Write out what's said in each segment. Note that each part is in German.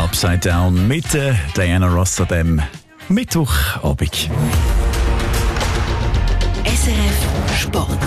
Upside Down mit Diana Ross an dem Mittwochabend. SRF Sport.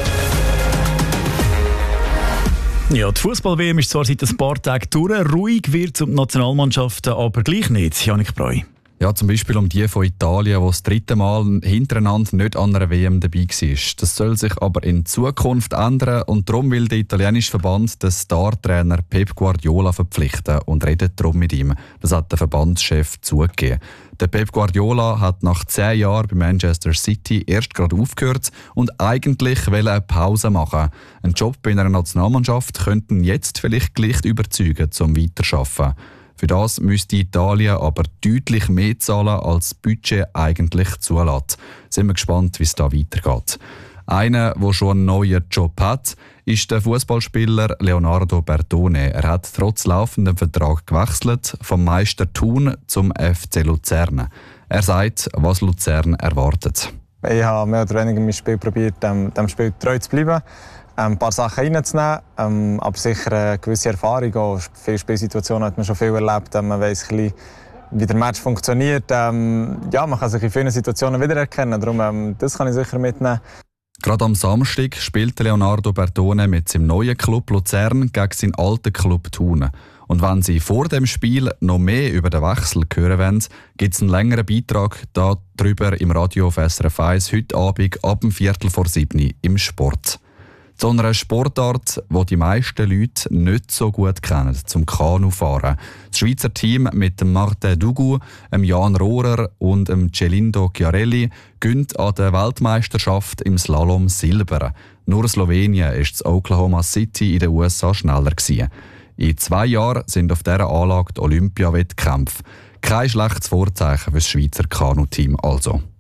Ja, die Fußball-WM ist zwar seit ein paar Tagen durch, ruhig wird es um die Nationalmannschaften aber gleich nicht. Janik Breu. Ja, zum Beispiel um die von Italien, die das 3. Mal hintereinander nicht an einer WM dabei war. Das soll sich aber in Zukunft ändern und darum will der italienische Verband den Star-Trainer Pep Guardiola verpflichten und redet darum mit ihm. Das hat der Verbandschef zugegeben. Der Pep Guardiola hat nach 10 Jahren bei Manchester City erst gerade aufgehört und eigentlich will eine Pause machen. Ein Job bei einer Nationalmannschaft könnte ihn jetzt vielleicht gleich überzeugen, zum Weiterarbeiten. Für das müsste Italien aber deutlich mehr zahlen, als das Budget eigentlich zulässt. Sind wir gespannt, wie es da weitergeht. Einer, der schon einen neuen Job hat, ist der Fußballspieler Leonardo Bertone. Er hat trotz laufendem Vertrag gewechselt, vom Meister Thun zum FC Luzern. Er sagt, was Luzern erwartet. Ich habe mehr oder weniger mein Spiel probiert, dem Spiel treu zu bleiben. Ein paar Sachen reinzunehmen, aber sicher eine gewisse Erfahrung. Auch viele Spielsituationen hat man schon viel erlebt. Man weiss ein bisschen, wie der Match funktioniert. Ja, man kann sich in vielen Situationen wiedererkennen. Darum, das kann ich sicher mitnehmen. Gerade am Samstag spielte Leonardo Bertone mit seinem neuen Club Luzern gegen seinen alten Club Thun. Und wenn Sie vor dem Spiel noch mehr über den Wechsel hören wollen, gibt es einen längeren Beitrag darüber im Radio auf SRF 1 heute Abend ab 6:45 im Sport. Zu einer Sportart, die die meisten Leute nicht so gut kennen, zum Kanufahren. Das Schweizer Team mit dem Martin Dugu, dem Jan Rohrer und dem Celindo Chiarelli gönnt an der Weltmeisterschaft im Slalom Silber. Nur Slowenien ist das Oklahoma City in den USA schneller gewesen. In 2 Jahren sind auf dieser Anlage die Olympiawettkämpfe. Kein schlechtes Vorzeichen für das Schweizer Kanuteam also.